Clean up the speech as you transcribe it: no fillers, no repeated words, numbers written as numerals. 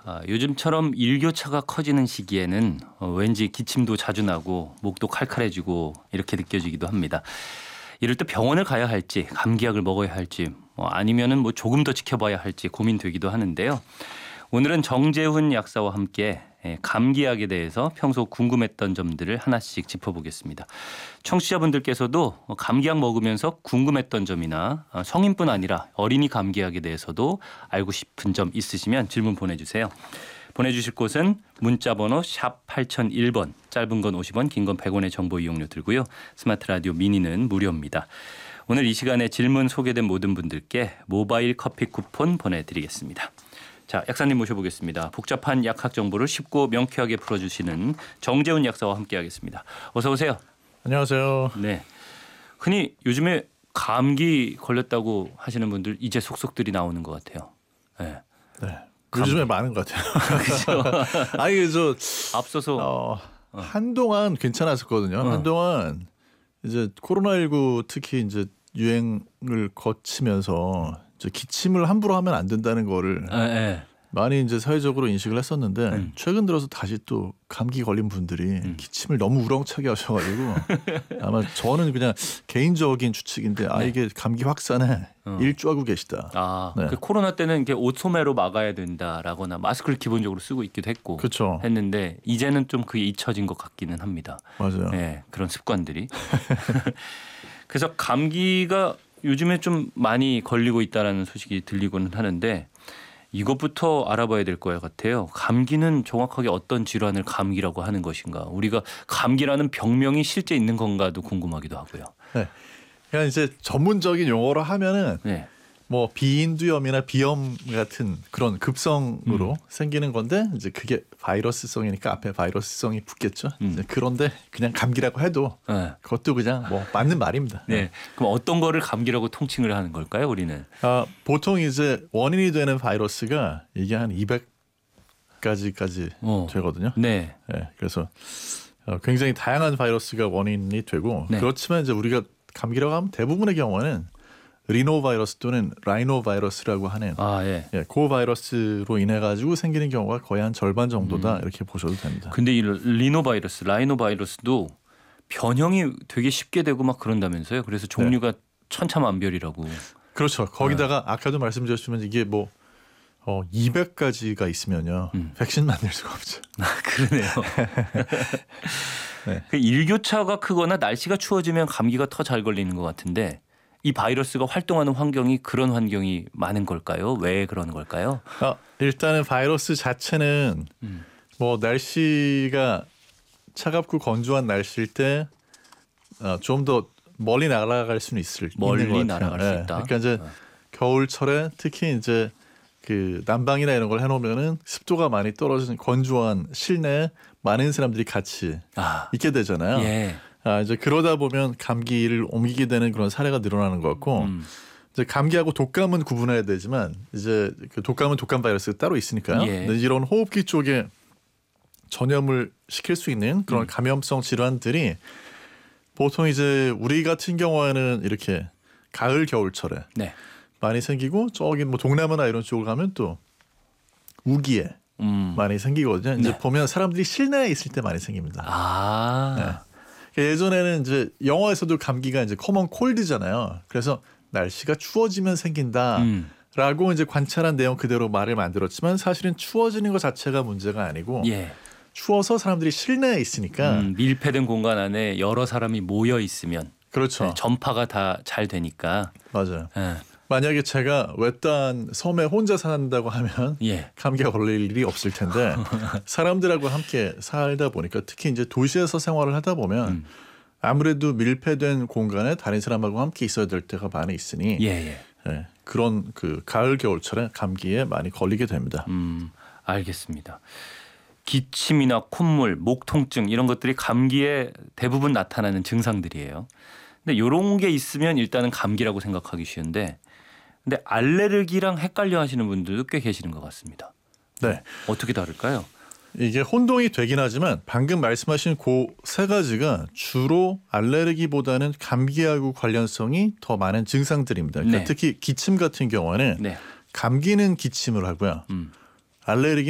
요즘처럼 일교차가 커지는 시기에는 왠지 기침도 자주 나고 목도 칼칼해지고 이렇게 느껴지기도 합니다. 이럴 때 병원을 가야 할지 감기약을 먹어야 할지 아니면은 조금 더 지켜봐야 할지 고민되기도 하는데요. 오늘은 정재훈 약사와 함께 감기약에 대해서 평소 궁금했던 점들을 하나씩 짚어보겠습니다. 청취자분들께서도 감기약 먹으면서 궁금했던 점이나 성인뿐 아니라 어린이 감기약에 대해서도 알고 싶은 점 있으시면 질문 보내주세요. 보내주실 곳은 문자번호 샵 8001번, 짧은 건 50원, 긴 건 100원의 정보 이용료 들고요. 스마트 라디오 미니는 무료입니다. 오늘 이 시간에 질문 소개된 모든 분들께 모바일 커피 쿠폰 보내드리겠습니다. 자, 약사님 모셔보겠습니다. 복잡한 약학 정보를 쉽고 명쾌하게 풀어주시는 정재훈 약사와 함께하겠습니다. 어서 오세요. 안녕하세요. 네. 흔히 요즘에 감기 걸렸다고 하시는 분들 이제 속속들이 나오는 것 같아요. 네. 네. 요즘에 많은 것 같아요. 그렇죠. 아니 저 앞서서 한동안 괜찮았었거든요. 한동안 이제 코로나19 특히 이제 유행을 거치면서 이제 기침을 함부로 하면 안 된다는 거를 많이 이제 사회적으로 인식을 했었는데 최근 들어서 다시 또 감기 걸린 분들이 기침을 너무 우렁차게 하셔가지고 아마 저는 그냥 개인적인 추측인데 이게 감기 확산에 일조하고 계시다. 네. 그 코로나 때는 이게 옷 소매로 막아야 된다라거나 마스크를 기본적으로 쓰고 있기도 했고 그렇죠. 했는데 이제는 좀 그게 잊혀진 것 같기는 합니다. 맞아요. 네, 그런 습관들이. 그래서 감기가 요즘에 좀 많이 걸리고 있다는 소식이 들리고는 하는데 이것부터 알아봐야 될 것 같아요. 감기는 정확하게 어떤 질환을 감기라고 하는 것인가? 우리가 감기라는 병명이 실제 있는 건가도 궁금하기도 하고요. 네. 그냥 이제 전문적인 용어로 하면은 뭐 비인두염이나 비염 같은 그런 급성으로 생기는 건데 이제 그게 바이러스성이니까 앞에 바이러스성이 붙겠죠. 그런데 그냥 감기라고 해도 그것도 그냥 뭐 맞는 말입니다. 네. 그럼 어떤 거를 감기라고 통칭을 하는 걸까요, 우리는? 보통 이제 원인이 되는 바이러스가 이게 한 200가지까지 되거든요. 네. 그래서 굉장히 다양한 바이러스가 원인이 되고 그렇지만 이제 우리가 감기라고 하면 대부분의 경우는 리노바이러스 또는 라이노바이러스라고 하는 그 바이러스로 인해 가지고 생기는 경우가 거의 한 절반 정도다 이렇게 보셔도 됩니다. 근데 이 리노바이러스, 라이노바이러스도 변형이 되게 쉽게 되고 막 그런다면서요. 그래서 종류가 천차만별이라고. 그렇죠. 거기다가 아까도 말씀드렸지만 이게 뭐 200가지가 있으면요. 백신 만들 수가 없죠. 그러네요. 그 일교차가 크거나 날씨가 추워지면 감기가 더 잘 걸리는 것 같은데 이 바이러스가 활동하는 환경이 그런 환경이 많은 걸까요? 왜 그런 걸까요? 일단은 바이러스 자체는 뭐 날씨가 차갑고 건조한 날씨일 때 좀 더 멀리 날아갈 수는 있는 것 같아요. 멀리 날아갈 수 있다. 그러니까 이제 겨울철에 특히 이제 그 난방이나 이런 걸 해놓으면은 습도가 많이 떨어지는 건조한 실내에 많은 사람들이 같이 있게 되잖아요. 이제 그러다 보면 감기를 옮기게 되는 그런 사례가 늘어나는 것 같고 이제 감기하고 독감은 구분해야 되지만 이제 그 독감은 독감 바이러스가 따로 있으니까요. 근데 이런 호흡기 쪽에 전염을 시킬 수 있는 그런 감염성 질환들이 보통 이제 우리 같은 경우에는 이렇게 가을 겨울철에 많이 생기고 저기 뭐 동남아나 이런 쪽을 가면 또 우기에 많이 생기거든요. 이제 보면 사람들이 실내에 있을 때 많이 생깁니다. 예전에는 이제 영화에서도 감기가 이제 커먼 콜드잖아요. 그래서 날씨가 추워지면 생긴다라고 이제 관찰한 내용 그대로 말을 만들었지만 사실은 추워지는 것 자체가 문제가 아니고 추워서 사람들이 실내에 있으니까 밀폐된 공간 안에 여러 사람이 모여 있으면 그렇죠. 전파가 다 잘 되니까 맞아요. 만약에 제가 외딴 섬에 혼자 산다고 하면 감기가 걸릴 일이 없을 텐데 사람들하고 함께 살다 보니까 특히 이제 도시에서 생활을 하다 보면 아무래도 밀폐된 공간에 다른 사람하고 함께 있어야 될 때가 많이 있으니 그런 그 가을 겨울철에 감기에 많이 걸리게 됩니다. 알겠습니다. 기침이나 콧물, 목 통증 이런 것들이 감기에 대부분 나타나는 증상들이에요. 근데 이런 게 있으면 일단은 감기라고 생각하기 쉬운데 근데 알레르기랑 헷갈려 하시는 분들도 꽤 계시는 것 같습니다. 어떻게 다를까요? 이게 혼동이 되긴 하지만 방금 말씀하신 그 세 가지가 주로 알레르기보다는 감기하고 관련성이 더 많은 증상들입니다. 그러니까 특히 기침 같은 경우는 감기는 기침을 하고요. 알레르기는